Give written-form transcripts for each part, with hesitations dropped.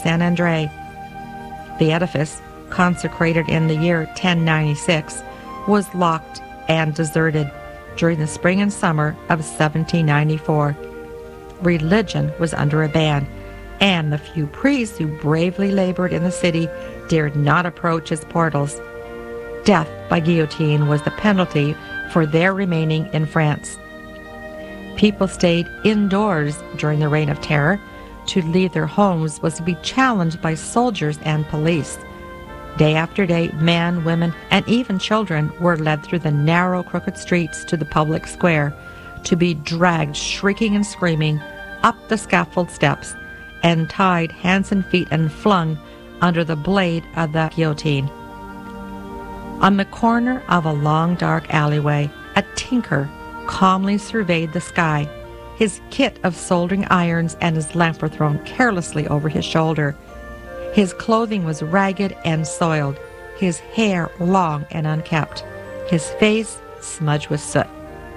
Saint Andre. The edifice, consecrated in the year 1096, was locked and deserted during the spring and summer of 1794. Religion was under a ban, and the few priests who bravely labored in the city dared not approach its portals. Death by guillotine was the penalty for their remaining in France. People stayed indoors during the Reign of Terror. To leave their homes was to be challenged by soldiers and police. Day after day, men, women, and even children were led through the narrow, crooked streets to the public square, to be dragged shrieking and screaming up the scaffold steps and tied hands and feet and flung under the blade of the guillotine. On the corner of a long, dark alleyway, a tinker calmly surveyed the sky. His kit of soldering irons and his lamp were thrown carelessly over his shoulder. His clothing was ragged and soiled, his hair long and unkempt, his face smudged with soot.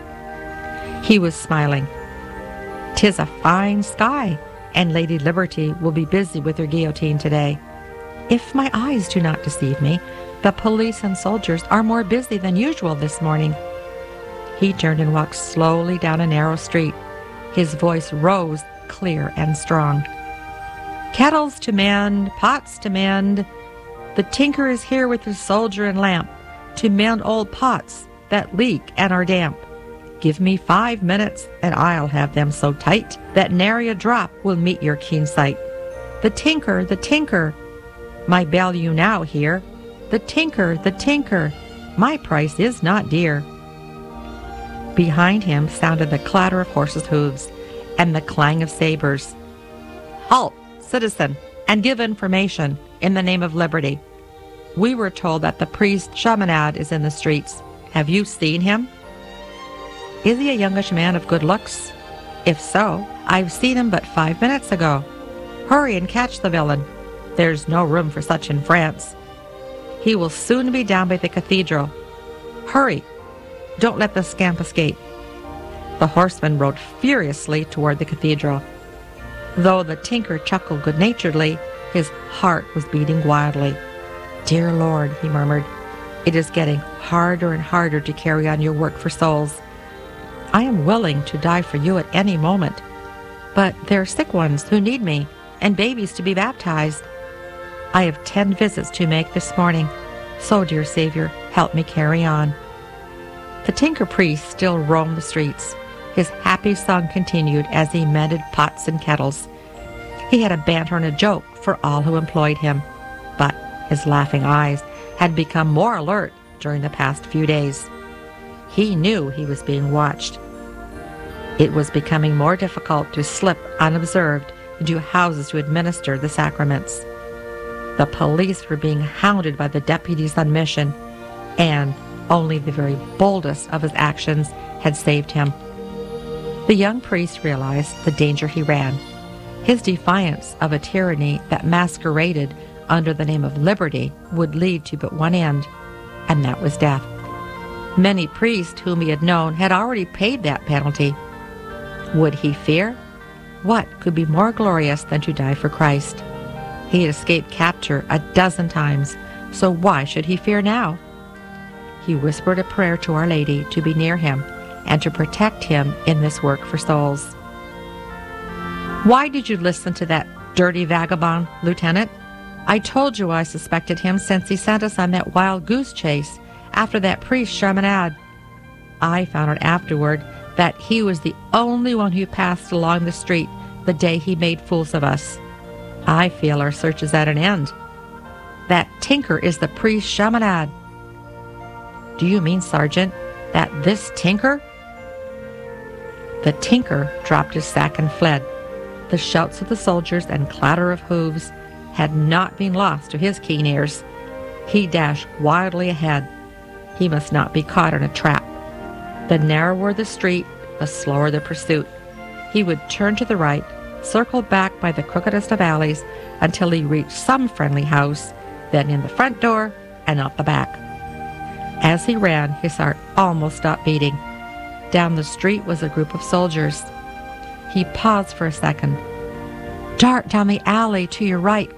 He was smiling. "'Tis a fine sky, and Lady Liberty will be busy with her guillotine today. If my eyes do not deceive me, the police and soldiers are more busy than usual this morning." He turned and walked slowly down a narrow street. His voice rose clear and strong. "Kettles to mend, pots to mend. The tinker is here with his soldier and lamp to mend old pots that leak and are damp. Give me 5 minutes, and I'll have them so tight that nary a drop will meet your keen sight. The tinker, my bell you now hear. The tinker, my price is not dear." Behind him sounded the clatter of horses' hooves and the clang of sabers. "Halt, citizen, and give information in the name of liberty. We were told that the priest Chaminade is in the streets. Have you seen him?" "Is he a youngish man of good looks? If so, I've seen him but 5 minutes ago. Hurry and catch the villain. There's no room for such in France. He will soon be down by the cathedral. Hurry! Don't let the scamp escape." The horseman rode furiously toward the cathedral. Though the tinker chuckled good-naturedly, his heart was beating wildly. "Dear Lord," he murmured, "it is getting harder and harder to carry on your work for souls. I am willing to die for you at any moment, but there are sick ones who need me, and babies to be baptized. I have 10 visits to make this morning, so, dear Savior, help me carry on." The tinker priest still roamed the streets. His happy song continued as he mended pots and kettles. He had a banter and a joke for all who employed him, but his laughing eyes had become more alert during the past few days. He knew he was being watched. It was becoming more difficult to slip unobserved into houses to administer the sacraments. The police were being hounded by the deputies on mission, and only the very boldest of his actions had saved him. The young priest realized the danger he ran. His defiance of a tyranny that masqueraded under the name of liberty would lead to but one end, and that was death. Many priests whom he had known had already paid that penalty. Would he fear? What could be more glorious than to die for Christ? He had escaped capture a dozen times, so why should he fear now? He whispered a prayer to Our Lady to be near him and to protect him in this work for souls. "Why did you listen to that dirty vagabond, Lieutenant? I told you I suspected him since he sent us on that wild goose chase after that priest Chaminade. I found out afterward that he was the only one who passed along the street the day he made fools of us. I feel our search is at an end. That tinker is the priest Chaminade." "Do you mean, Sergeant, that this tinker—" The tinker dropped his sack and fled. The shouts of the soldiers and clatter of hooves had not been lost to his keen ears. He dashed wildly ahead. He must not be caught in a trap. The narrower the street, the slower the pursuit. He would turn to the right, circle back by the crookedest of alleys until he reached some friendly house, then in the front door and out the back. As he ran, his heart almost stopped beating. Down the street was a group of soldiers. He paused for a second. "Dart down the alley to your right